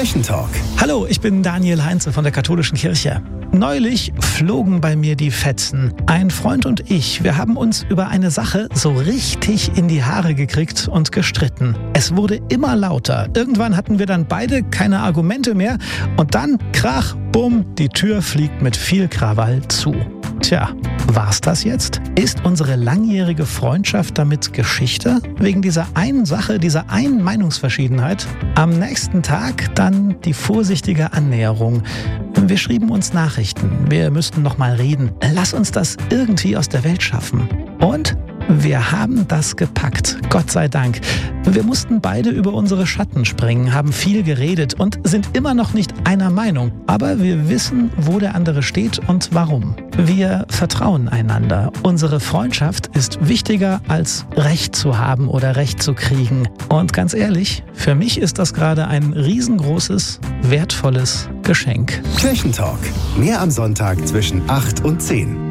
Kirchentalk. Hallo, ich bin Daniel Heinze von der Katholischen Kirche. Neulich flogen bei mir die Fetzen. Ein Freund und ich, wir haben uns über eine Sache so richtig in die Haare gekriegt und gestritten. Es wurde immer lauter. Irgendwann hatten wir dann beide keine Argumente mehr und dann, krach, bumm, die Tür fliegt mit viel Krawall zu. Tja, war's das jetzt? Ist unsere langjährige Freundschaft damit Geschichte? Wegen dieser einen Sache, dieser einen Meinungsverschiedenheit? Am nächsten Tag dann die vorsichtige Annäherung. Wir schrieben uns Nachrichten. Wir müssten noch mal reden. Lass uns das irgendwie aus der Welt schaffen. Und wir haben das gepackt, Gott sei Dank. Wir mussten beide über unsere Schatten springen, haben viel geredet und sind immer noch nicht einer Meinung. Aber wir wissen, wo der andere steht und warum. Wir vertrauen einander. Unsere Freundschaft ist wichtiger als Recht zu haben oder Recht zu kriegen. Und ganz ehrlich, für mich ist das gerade ein riesengroßes, wertvolles Geschenk. Kirchentalk. Mehr am Sonntag zwischen 8 und 10.